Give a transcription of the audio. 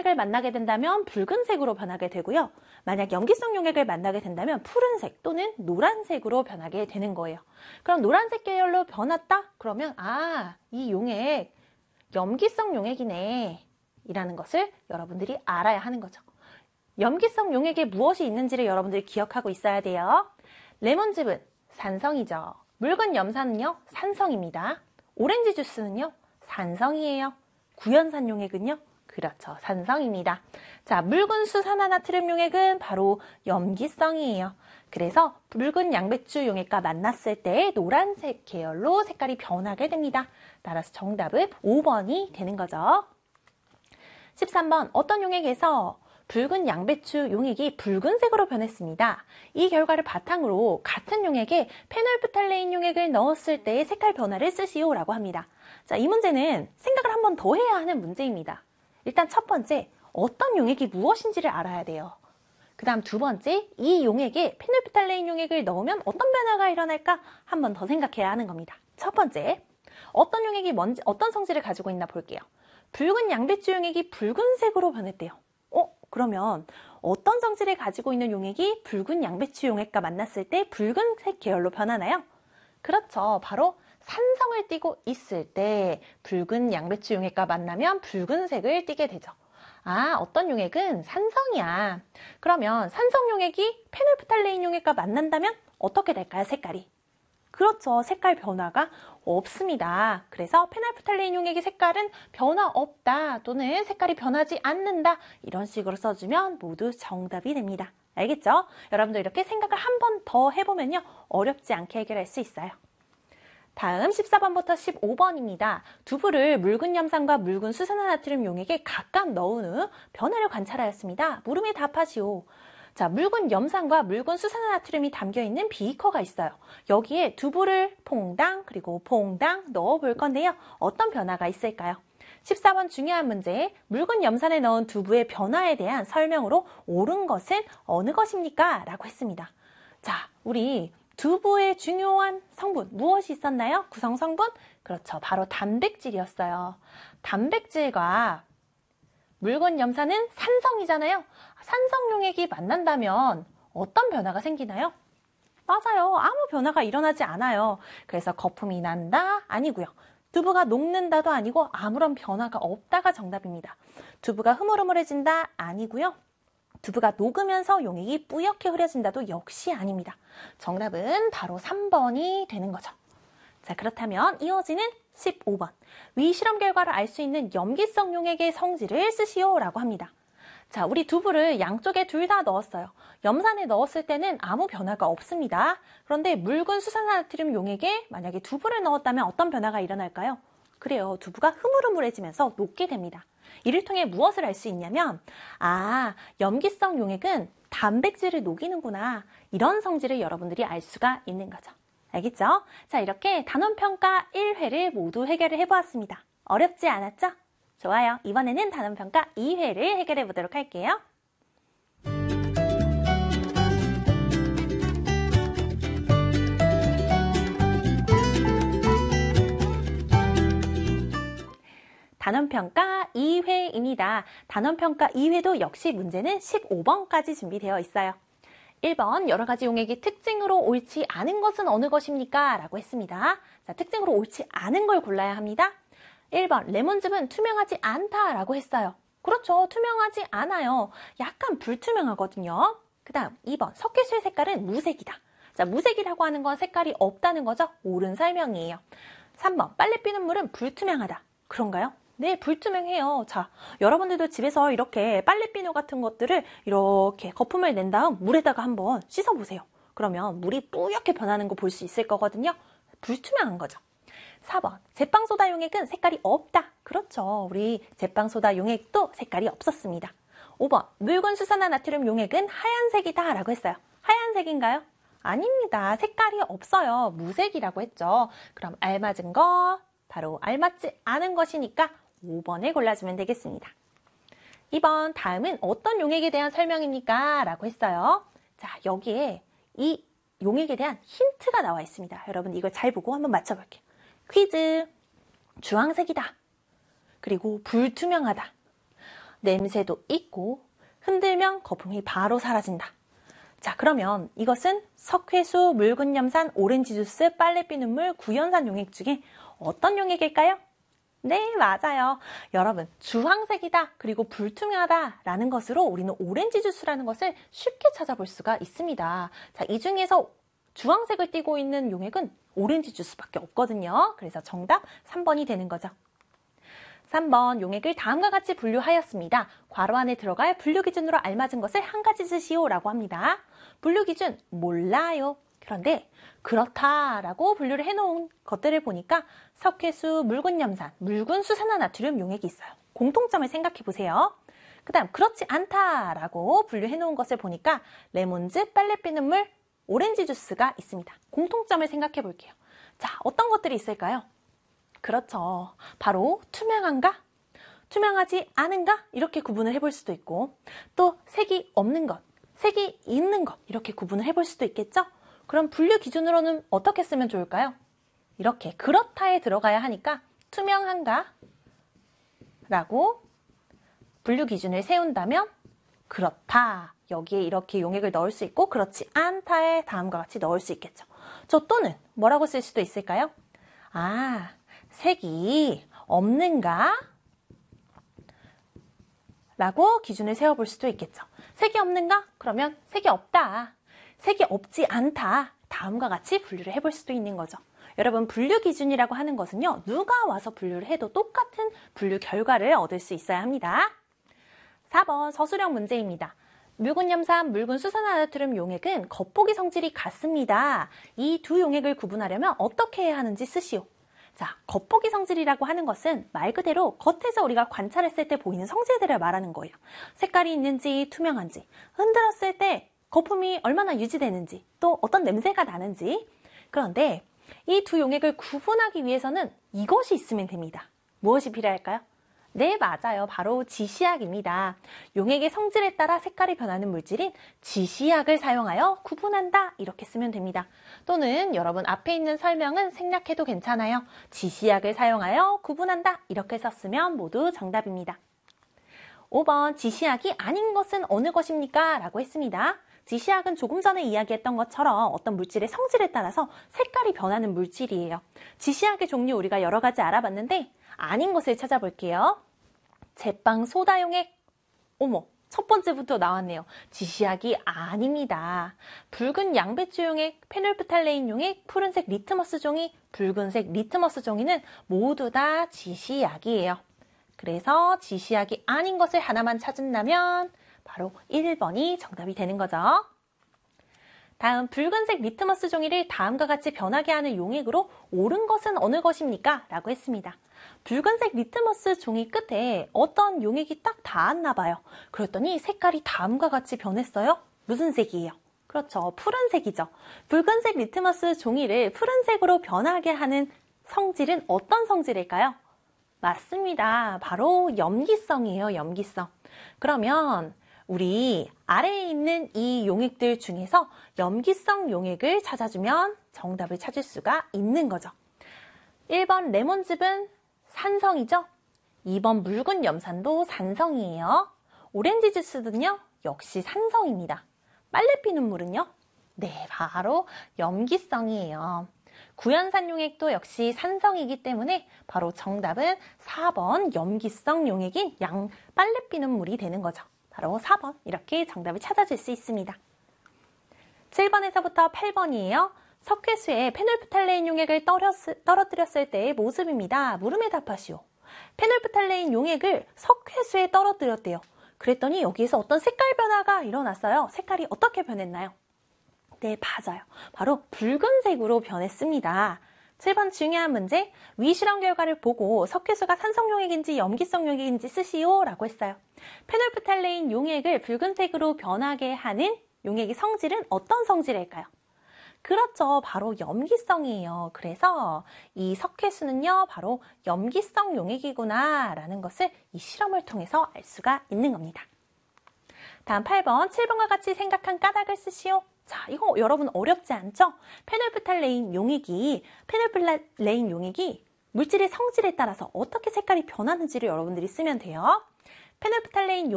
용액을 만나게 된다면 붉은색으로 변하게 되고요. 만약 염기성 용액을 만나게 된다면 푸른색 또는 노란색으로 변하게 되는 거예요. 그럼 노란색 계열로 변했다? 그러면 이 용액 염기성 용액이네 이라는 것을 여러분들이 알아야 하는 거죠. 염기성 용액에 무엇이 있는지를 여러분들이 기억하고 있어야 돼요. 레몬즙은 산성이죠. 묽은 염산은요, 산성입니다. 오렌지 주스는요, 산성이에요. 구연산 용액은요, 그렇죠, 산성입니다. 자, 묽은 수산화나트륨 용액은 바로 염기성이에요. 그래서 묽은 양배추 용액과 만났을 때 노란색 계열로 색깔이 변하게 됩니다. 따라서 정답은 5번이 되는 거죠. 13번, 어떤 용액에서 붉은 양배추 용액이 붉은색으로 변했습니다. 이 결과를 바탕으로 같은 용액에 페놀프탈레인 용액을 넣었을 때의 색깔 변화를 쓰시오라고 합니다. 자, 이 문제는 생각을 한 번 더 해야 하는 문제입니다. 일단 첫 번째, 어떤 용액이 무엇인지를 알아야 돼요. 그 다음 두 번째, 이 용액에 페놀프탈레인 용액을 넣으면 어떤 변화가 일어날까 한 번 더 생각해야 하는 겁니다. 첫 번째, 어떤 용액이 어떤 성질을 가지고 있나 볼게요. 붉은 양배추 용액이 붉은색으로 변했대요. 그러면 어떤 성질을 가지고 있는 용액이 붉은 양배추 용액과 만났을 때 붉은색 계열로 변하나요? 그렇죠. 바로 산성을 띠고 있을 때 붉은 양배추 용액과 만나면 붉은색을 띠게 되죠. 어떤 용액은 산성이야. 그러면 산성 용액이 페놀프탈레인 용액과 만난다면 어떻게 될까요, 색깔이? 그렇죠. 색깔 변화가 없습니다. 그래서 페놀프탈레인 용액의 색깔은 변화 없다 또는 색깔이 변하지 않는다 이런 식으로 써주면 모두 정답이 됩니다. 알겠죠? 여러분도 이렇게 생각을 한 번 더 해보면요. 어렵지 않게 해결할 수 있어요. 다음 14번부터 15번입니다. 두부를 묽은 염산과 묽은 수산화나트륨 용액에 각각 넣은 후 변화를 관찰하였습니다. 물음에 답하시오. 자, 묽은 염산과 묽은 수산화나트륨이 담겨있는 비커가 있어요. 여기에 두부를 퐁당 그리고 퐁당 넣어볼 건데요. 어떤 변화가 있을까요? 14번 중요한 문제, 묽은 염산에 넣은 두부의 변화에 대한 설명으로 옳은 것은 어느 것입니까? 라고 했습니다. 자, 우리 두부의 중요한 성분 무엇이 있었나요? 구성 성분? 그렇죠. 바로 단백질이었어요. 단백질과 묽은 염산은 산성이잖아요. 산성 용액이 만난다면 어떤 변화가 생기나요? 맞아요. 아무 변화가 일어나지 않아요. 그래서 거품이 난다? 아니고요. 두부가 녹는다도 아니고 아무런 변화가 없다가 정답입니다. 두부가 흐물흐물해진다? 아니고요. 두부가 녹으면서 용액이 뿌옇게 흐려진다도 역시 아닙니다. 정답은 바로 3번이 되는 거죠. 자, 그렇다면 이어지는 15번. 위 실험 결과를 알 수 있는 염기성 용액의 성질을 쓰시오라고 합니다. 자, 우리 두부를 양쪽에 둘 다 넣었어요. 염산에 넣었을 때는 아무 변화가 없습니다. 그런데 묽은 수산화나트륨 용액에 만약에 두부를 넣었다면 어떤 변화가 일어날까요? 그래요. 두부가 흐물흐물해지면서 녹게 됩니다. 이를 통해 무엇을 알 수 있냐면 염기성 용액은 단백질을 녹이는구나. 이런 성질을 여러분들이 알 수가 있는 거죠. 알겠죠? 자, 이렇게 단원평가 1회를 모두 해결을 해보았습니다. 어렵지 않았죠? 좋아요. 이번에는 단원평가 2회를 해결해 보도록 할게요. 단원평가 2회입니다. 단원평가 2회도 역시 문제는 15번까지 준비되어 있어요. 1번, 여러 가지 용액의 특징으로 옳지 않은 것은 어느 것입니까? 라고 했습니다. 자, 특징으로 옳지 않은 걸 골라야 합니다. 1번, 레몬즙은 투명하지 않다라고 했어요. 그렇죠. 투명하지 않아요. 약간 불투명하거든요. 그 다음 2번, 석회수의 색깔은 무색이다. 자, 무색이라고 하는 건 색깔이 없다는 거죠. 옳은 설명이에요. 3번, 빨래 삐는 물은 불투명하다. 그런가요? 네, 불투명해요. 자, 여러분들도 집에서 이렇게 빨래비누 같은 것들을 이렇게 거품을 낸 다음 물에다가 한번 씻어보세요. 그러면 물이 뿌옇게 변하는 거 볼 수 있을 거거든요. 불투명한 거죠. 4번, 제빵소다 용액은 색깔이 없다. 그렇죠. 우리 제빵소다 용액도 색깔이 없었습니다. 5번, 묽은 수산화나트륨 용액은 하얀색이다 라고 했어요. 하얀색인가요? 아닙니다. 색깔이 없어요. 무색이라고 했죠. 그럼 알맞은 거, 바로 알맞지 않은 것이니까 5번을 골라주면 되겠습니다. 2번, 다음은 어떤 용액에 대한 설명입니까? 라고 했어요. 자, 여기에 이 용액에 대한 힌트가 나와 있습니다. 여러분 이걸 잘 보고 한번 맞춰볼게요. 퀴즈. 주황색이다. 그리고 불투명하다. 냄새도 있고 흔들면 거품이 바로 사라진다. 자, 그러면 이것은 석회수, 묽은염산, 오렌지 주스, 빨래비 눈물, 구연산 용액 중에 어떤 용액일까요? 네, 맞아요. 여러분, 주황색이다, 그리고 불투명하다 라는 것으로 우리는 오렌지 주스라는 것을 쉽게 찾아볼 수가 있습니다. 자, 이 중에서 주황색을 띠고 있는 용액은 오렌지 주스밖에 없거든요. 그래서 정답 3번이 되는 거죠. 3번, 용액을 다음과 같이 분류하였습니다. 괄호 안에 들어갈 분류 기준으로 알맞은 것을 한 가지 쓰시오 라고 합니다. 분류 기준, 몰라요. 그런데 그렇다라고 분류를 해놓은 것들을 보니까 석회수, 묽은 염산, 묽은 수산화나트륨 용액이 있어요. 공통점을 생각해 보세요. 그 다음 그렇지 않다라고 분류해놓은 것을 보니까 레몬즙, 빨래비 눈물, 오렌지 주스가 있습니다. 공통점을 생각해 볼게요. 자, 어떤 것들이 있을까요? 그렇죠. 바로 투명한가? 투명하지 않은가? 이렇게 구분을 해볼 수도 있고, 또 색이 없는 것, 색이 있는 것, 이렇게 구분을 해볼 수도 있겠죠? 그럼 분류 기준으로는 어떻게 쓰면 좋을까요? 이렇게 그렇다에 들어가야 하니까 투명한가? 라고 분류 기준을 세운다면 그렇다. 여기에 이렇게 용액을 넣을 수 있고 그렇지 않다에 다음과 같이 넣을 수 있겠죠. 저 또는 뭐라고 쓸 수도 있을까요? 아, 색이 없는가? 라고 기준을 세워볼 수도 있겠죠. 색이 없는가? 그러면 색이 없다. 색이 없지 않다. 다음과 같이 분류를 해볼 수도 있는 거죠. 여러분, 분류 기준이라고 하는 것은요, 누가 와서 분류를 해도 똑같은 분류 결과를 얻을 수 있어야 합니다. 4번 서술형 문제입니다. 묽은 염산, 묽은 수산화나트륨 용액은 겉보기 성질이 같습니다. 이 두 용액을 구분하려면 어떻게 해야 하는지 쓰시오. 자, 겉보기 성질이라고 하는 것은 말 그대로 겉에서 우리가 관찰했을 때 보이는 성질들을 말하는 거예요. 색깔이 있는지, 투명한지, 흔들었을 때 거품이 얼마나 유지되는지, 또 어떤 냄새가 나는지. 그런데 이 두 용액을 구분하기 위해서는 이것이 있으면 됩니다. 무엇이 필요할까요? 네, 맞아요. 바로 지시약입니다. 용액의 성질에 따라 색깔이 변하는 물질인 지시약을 사용하여 구분한다. 이렇게 쓰면 됩니다. 또는 여러분 앞에 있는 설명은 생략해도 괜찮아요. 지시약을 사용하여 구분한다. 이렇게 썼으면 모두 정답입니다. 5번 지시약이 아닌 것은 어느 것입니까? 라고 했습니다. 지시약은 조금 전에 이야기했던 것처럼 어떤 물질의 성질에 따라서 색깔이 변하는 물질이에요. 지시약의 종류 우리가 여러 가지 알아봤는데 아닌 것을 찾아볼게요. 제빵 소다 용액. 어머, 첫 번째부터 나왔네요. 지시약이 아닙니다. 붉은 양배추 용액, 페놀프탈레인 용액, 푸른색 리트머스 종이, 붉은색 리트머스 종이는 모두 다 지시약이에요. 그래서 지시약이 아닌 것을 하나만 찾는다면 바로 1번이 정답이 되는 거죠. 다음 붉은색 리트머스 종이를 다음과 같이 변하게 하는 용액으로 옳은 것은 어느 것입니까? 라고 했습니다. 붉은색 리트머스 종이 끝에 어떤 용액이 딱 닿았나 봐요. 그랬더니 색깔이 다음과 같이 변했어요. 무슨 색이에요? 그렇죠. 푸른색이죠. 붉은색 리트머스 종이를 푸른색으로 변하게 하는 성질은 어떤 성질일까요? 맞습니다. 바로 염기성이에요. 염기성. 그러면 우리 아래에 있는 이 용액들 중에서 염기성 용액을 찾아주면 정답을 찾을 수가 있는 거죠. 1번 레몬즙은 산성이죠. 2번 묽은 염산도 산성이에요. 오렌지 주스는요, 역시 산성입니다. 빨래비 눈물은요? 네, 바로 염기성이에요. 구연산 용액도 역시 산성이기 때문에 바로 정답은 4번 염기성 용액인 빨래비 눈물이 되는 거죠. 바로 4번 이렇게 정답을 찾아줄 수 있습니다. 7번에서부터 8번이에요. 석회수에 페놀프탈레인 용액을 떨어뜨렸을 때의 모습입니다. 물음에 답하시오. 페놀프탈레인 용액을 석회수에 떨어뜨렸대요. 그랬더니 여기에서 어떤 색깔 변화가 일어났어요. 색깔이 어떻게 변했나요? 네, 맞아요. 바로 붉은색으로 변했습니다. 7번 중요한 문제, 위 실험 결과를 보고 석회수가 산성 용액인지 염기성 용액인지 쓰시오 라고 했어요. 페놀프탈레인 용액을 붉은색으로 변하게 하는 용액의 성질은 어떤 성질일까요? 그렇죠. 바로 염기성이에요. 그래서 이 석회수는요, 바로 염기성 용액이구나 라는 것을 이 실험을 통해서 알 수가 있는 겁니다. 다음 8번, 7번과 같이 생각한 까닭을 쓰시오. 자, 이거 여러분 어렵지 않죠? 페놀프탈레인 용액이 물질의 성질에 따라서 어떻게 색깔이 변하는지를 여러분들이 쓰면 돼요. 페놀프탈레인